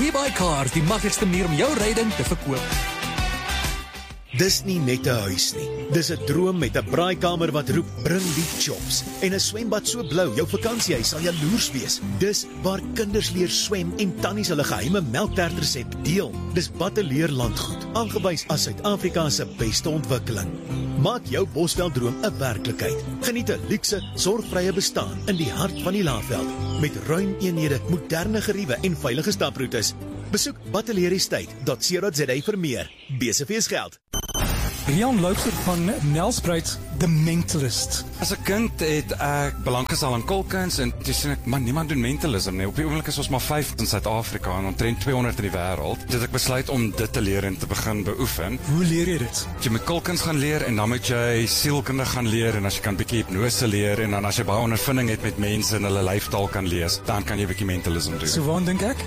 WeBuyCars, die maklikste manier om jou ryding te verkoop. Dis nie net 'n huis nie. Dis 'n droom met 'n braaikamer wat roep, bring die chops. En 'n swembad so blou, jou vakansiehuis sal jaloers wees. Dis waar kinders leer swem en tannies hulle geheime melktertresep deel. Dis Batteleer landgoed, aangewys as Suid-Afrika se beste ontwikkeling. Maak jou Bosveldroom 'n werklikheid. Geniet 'n luukse, sorgvrye bestaan in die hart van die Laagveld. Met ruim eenhede, moderne geriewe en veilige staproetes. Besoek batteleerestate.co.za vir meer. BSV's-geld. Rian Loubser van Nelspruit, The Mentalist. As 'n kind het ek belanggestel aan kolkuns en toe sien ek, man, niemand doen mentalism nie. Op die oomblik is ons maar 5 in Suid-Afrika en omtrent 200 in die wêreld. Dit ek besluit om dit te leer en te begin beoefen. Hoe leer jy dit? Jy moet kolkuns gaan leer en dan moet jy sielkunde gaan leer en as jy kan bietjie hipnose leer en dan as jy baie ondervinding het met mense en hulle lyfstaal kan lees, dan kan jy bietjie mentalism doen. So waar dink ek?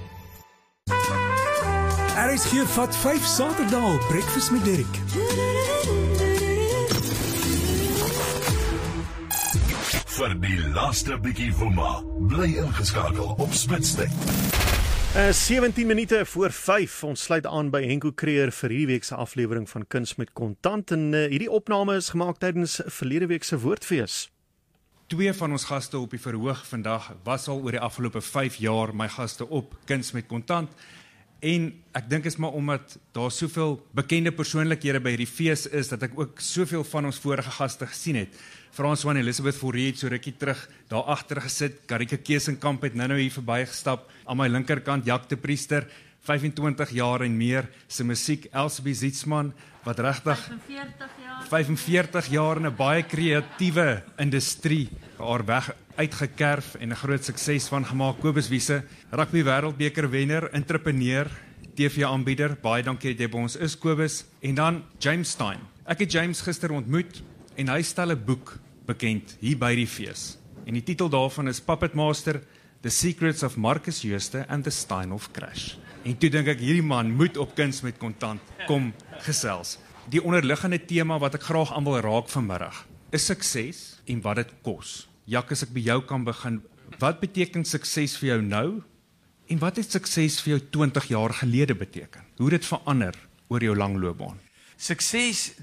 RSG vat 5 Saterdae breakfast met Derek. Vir die laaste bietjie woema, bly ingeskakel op Spitstyd. 17 minute voor 5, ons sluit aan by Henko Creer vir hierdie week se aflewering van Kuns met Kontant en hierdie opname is gemaak tydens verlede week se Woordfees. 2 van ons gaste op die verhoog vandag was al oor die afgelope 5 jaar my gaste op Kuns met Kontant. En ek dink is maar omdat daar soveel bekende persoonlikhede by hierdie fees is, dat ek ook soveel van ons vorige gaste gesien het. François en Elisabeth Fourie het so rukkie terug daar agter gesit, Karike Keesenkamp het nou hier verbygestap, aan my linkerkant Jacques de Priester, 25 jaar en meer, sy musiek, Elsabie Zietsman, wat regtig 45 jaar in 'n baie kreatiewe industrie, haar weg uitgekerf en 'n groot sukses van gemaak. Kobus Wiese, rugby wêreldbeker wenner, entrepreneur, TV-aanbieder. Baie dankie dat jy by ons is, Kobus. En dan James Stein. Ek het James gister ontmoet en hy stel 'n boek bekend hier by die fees. En die titel daarvan is Puppet Master: The Secrets of Marcus Jooste and the Steinhoff Crash. En toe dink ek hierdie man moet op Kuns met Kontant kom gesels. Die onderliggende tema wat ek graag aan wil raak vanmiddag is sukses en wat dit kos. Jak, as ek by jou kan begin, wat beteken sukses vir jou nou en wat het sukses vir jou 20 jaar gelede beteken? Hoe het dit verander oor jou lang loopbaan? Sukses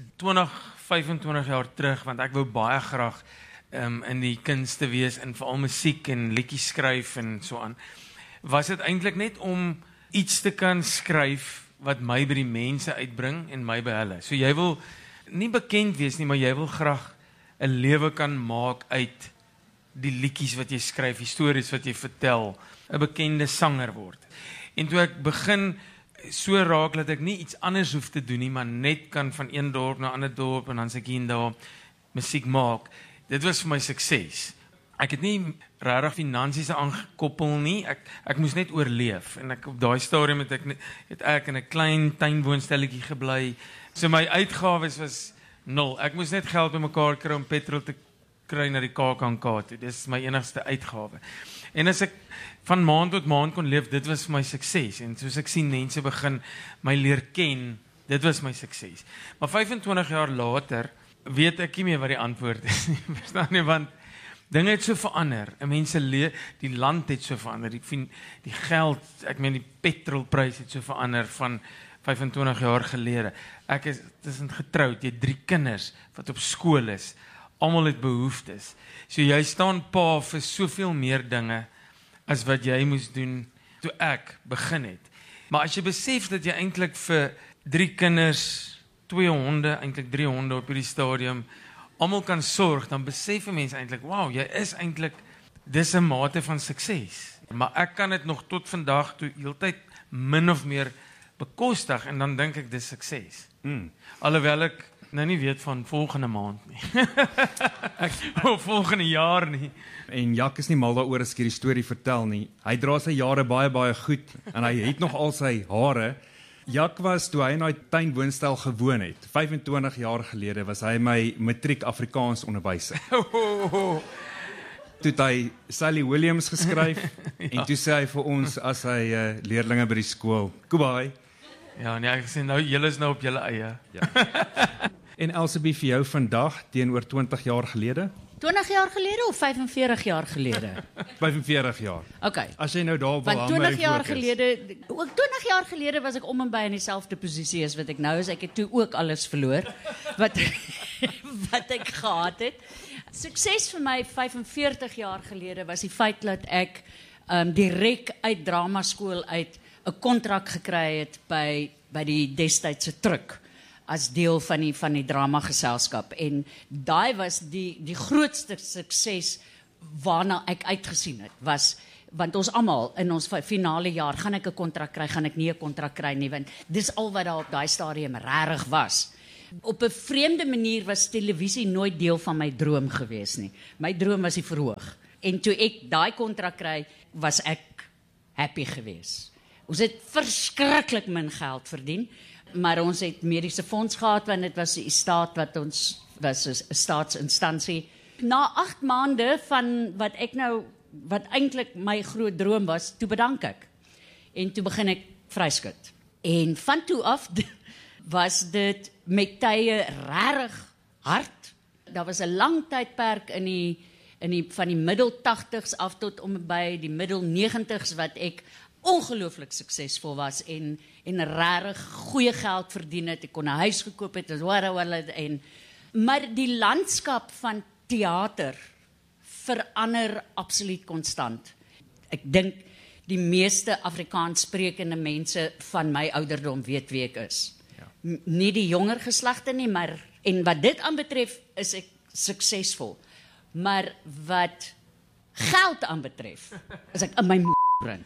25 jaar terug, want ek wou baie graag in die kunste wees en veral musiek en liedjies skryf en so aan. Was dit eintlik net om iets te kan skryf wat my by die mense uitbring en my by hulle. So jy wil nie bekend wees nie, maar jy wil graag 'n lewe kan maak uit die liedjies wat jy skryf, stories wat jy vertel, 'n bekende sanger word. En toe ek begin so raak dat ek nie iets anders hoef te doen nie, maar net kan van een dorp na 'n ander dorp en dan se ek hier en daar musiek maak. Dit was vir my sukses. Ek het nie regtig finansies aangekoppel nie. Ek moes net oorleef en ek op daai stadium het ek in 'n klein tuinwoonstelletjie gebly. So my uitgawes was 0. Ek moes net geld bymekaar kry om petrol te kry na die KAKNK toe. Dis my enigste uitgawe. En as ek van maand tot maand kon leef, dit was my sukses. En soos ek sien mense begin my leer ken, dit was my sukses. Maar 25 jaar later weet ek nie meer wat die antwoord is nie. Verstaan nie, want dinge het so verander. Mense die land het so verander. Die geld, ek meen die petrolprys het so verander van 25 jaar gelede. Ek is getroud, jy het 3 kinders wat op skool is. Almal het behoeftes. So jy staan pa vir soveel meer dinge as wat jy moes doen toe ek begin het. Maar as jy besef dat jy eintlik vir 3 kinders, 2 honde, eintlik 3 honde op hierdie stadium, almal kan sorg, dan besef 'n mens eintlik, wow, jy is eintlik, dis 'n mate van sukses. Maar ek kan dit nog tot vandag toe heeltyd min of meer bekostig en dan dink ek dis sukses. Alhoewel ek nou nie weet van volgende maand nie. Of volgende jaar nie. En Jak is nie mal daaroor as ek hierdie storie vertel nie. Hy dra sy jare baie goed en hy het nog al sy hare. Jak was, toe hy in die tuinwoonstel gewoon het, 25 jaar gelede, was hy my matriek Afrikaans onderwyser. Toe het hy Sally Williams geskryf, en toe sê hy vir ons, as hy leerlinge by die skool, goodbye. Ja, nee, ek sê nou, julle is nou op julle eie. Ja. En Elsabie, vir jou vandag, teenoor 20 jaar gelede? 20 jaar gelede of 45 jaar gelede? 45 jaar. Okay. As jy nou daar wil Want 20 jaar gelede, ook 20 jaar gelede was ek om en by in dieselfde posisie as wat ek nou is. Ek het toe ook alles verloor wat wat ek gehad het. Sukses vir my 45 jaar gelede was die feit dat ek direk uit dramaskool uit 'n kontrak gekry het by die destydse Truk as deel van die dramageselskap, en daai was die grootste sukses waarna ek uitgesien het, want ons almal in ons finale jaar, gaan ek 'n kontrak kry, gaan ek nie 'n kontrak kry nie, want dis al wat daar op daai stadium regtig was. Op 'n vreemde manier was televisie nooit deel van my droom gewees nie. My droom was die verhoog, en toe ek daai kontrak kry, was ek happy gewees. Ons het verskriklik min geld verdien, maar ons het mediese fonds gehad, want dit was die staat wat ons, was 'n staatsinstansie. Na 8 maande van wat eintlik my groot droom was, toe bedank ek. En toe begin ek vryskut. En van toe af was dit met tye regtig hard. Daar was 'n lang tydperk van die middel 80s af tot om by die middel 90s wat ek ongelooflik suksesvol was en regtig goeie geld verdien het. Ek kon 'n huis gekoop het, maar die landskap van teater verander absoluut konstant. Ek dink die meeste Afrikaans sprekende mense van my ouderdom weet wie ek is. Ja. Nie die jonger geslagte nie, en wat dit aanbetref is ek suksesvol. Maar wat geld aanbetref, is ek in my bring.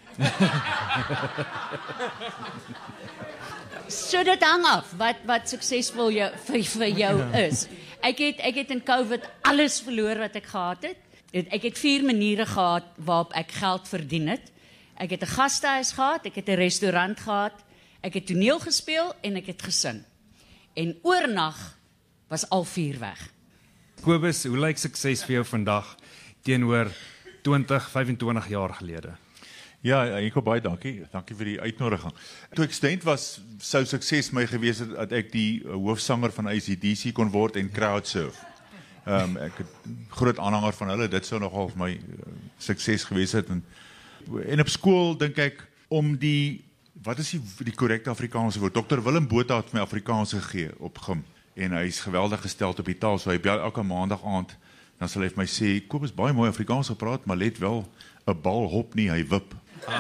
So dit hang af wat suksesvol vir jou is. Ek het in COVID alles verloor wat ek gehad het. Ek het 4 maniere gehad waarop ek geld verdien het. Ek het 'n gastehuis gehad, ek het 'n restaurant gehad, ek het toneel gespeel en ek het gesing. En oornag was al 4 weg. Kobus, hoe lyk sukses vir jou vandag teenoor 20, 25 jaar gelede? Ja, Enko, baie dankie. Dankie vir die uitnodiging. Toe ek student was, sou sukses my gewees het dat ek die hoofsanger van AC/DC kon word en crowd surf. Ek het groot aanhanger van hulle, dit sou nogal vir my sukses gewees het. En op skool dink ek om wat is die korrekte Afrikaanse woord? Dr. Willem Botha het my Afrikaans gegee op gym. En hy is geweldig gesteld op die taal, so hy bel elke maandag aand, dan sal hy vir my sê, Kobus, baie mooi Afrikaans gepraat, maar let wel, 'n bal hop nie, hy wip.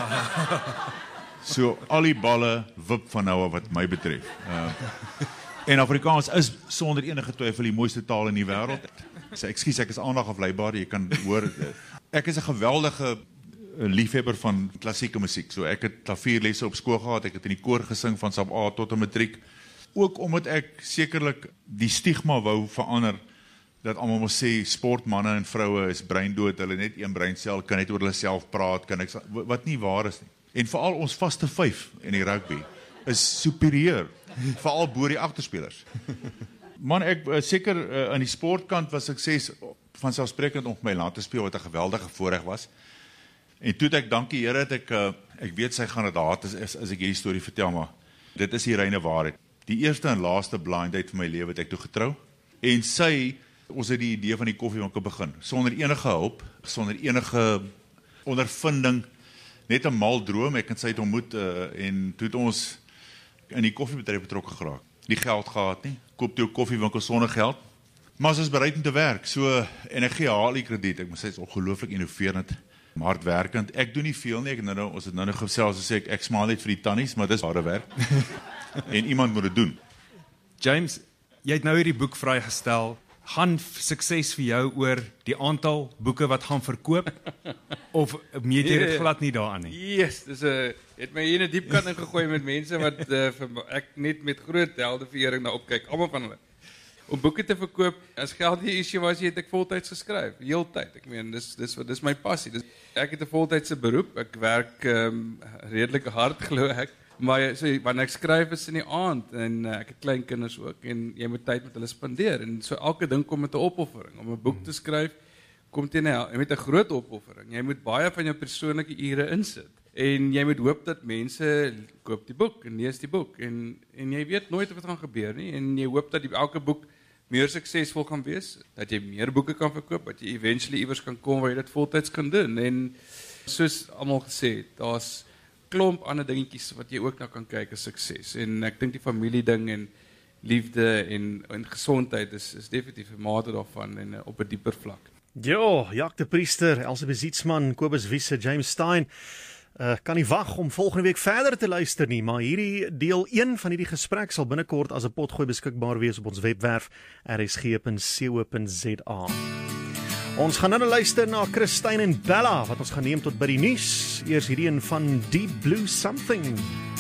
So, al die balle wip van nou wat my betref. En Afrikaans is sonder enige twyfel die mooiste taal in die wêreld. Ekskuus, ek is aandagafleibaar, jy kan hoor. Ek is 'n geweldige liefhebber van klassieke musiek. So ek het klavierlesse op skool gehad, ek het in die koor gesing van sub A tot en matriek. Ook omdat ek sekerlik die stigma wou verander, dat almal moet sê, sportmanne en vroue is breindood, hulle net een breinsel, kan net oor hulle self praat, wat nie waar is nie. En veral ons vaste 5 in die rugby is superieur, veral bo die agterspelers. Man, ek seker in die sportkant was sukses vanselfsprekend om my land te speel, wat 'n geweldige voorreg was. En toe ek, dankie Here, het ek weet sy gaan dit haat as ek hierdie storie vertel, maar dit is die reine waarheid. Die eerste en laaste blind date van my lewe het ek toe getrou. En ons het die idee van die koffiewinkel begin, sonder enige hulp, sonder enige ondervinding, net 'n mal droom. Ek en sy het ontmoet en toe het ons in die koffiebedryf betrokke geraak. Nie geld gehad nie, koop toe 'n koffiewinkel sonder geld, maar ons is bereid om te werk. So, en ek gee haar die krediet. Ek moet sê, is ongelooflik innoverend, hardwerkend. Ek doen nie veel nie, ons het nou gesels, sê ek smaal net vir die tannies, maar dis harde werk. En iemand moet dit doen. James, jy het nou hierdie boek vrygestel. Gaan sukses vir jou oor die aantal boeke wat gaan verkoop, of meet jy dit glad nie daaraan nie? Yes, het my hier in 'n diep kan ingegooi met mense wat ek net met groot heldeverering na opkyk, almal van hulle. Om boeke te verkoop, as geld die issue was, het ek voltyds geskryf, heeltyd. Ek meen, dis my passie. Ek het 'n voltydse beroep, ek werk redelik hard, glo ek. Maar wanneer ek skryf is in die aand, en ek het klein kinders ook, en jy moet tyd met hulle spandeer, en so elke ding kom met 'n opoffering. Om 'n boek te skryf, kom jy met 'n groot opoffering. Jy moet baie van jou persoonlike ure insit, en jy moet hoop dat mense koop die boek, en lees die boek, en jy weet nooit of dit gaan gebeur nie, en jy hoop dat elke boek meer suksesvol gaan wees, dat jy meer boeke kan verkoop, dat jy eventually iewers kan kom waar jy dit voltyds kan doen. En soos almal gesê het, daar's klomp ander dingetjies wat jy ook na kan kyk as sukses. En ek dink die familie ding en liefde en gesondheid is definitief 'n mate daarvan en op 'n dieper vlak. Ja, Jacques de Priester, Elsabeth Zietsman, Kobus Wiese, James Stein. Kan nie wag om volgende week verder te luister nie, maar hierdie deel 1 van hierdie gesprek sal binnekort as 'n potgooi beskikbaar wees op ons webwerf rsg.co.za. Ons gaan nou luister na Christine en Bella wat ons gaan neem tot by die nuus. Eers hierdie een van Deep Blue Something.